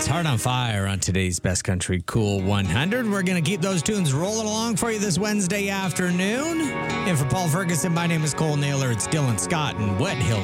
is Heart on Fire on today's Best Country Cool 100. We're going to keep those tunes rolling along for you this Wednesday afternoon. And for Paul Ferguson, my name is Cole Naylor. It's Dylan Scott and Wet Hill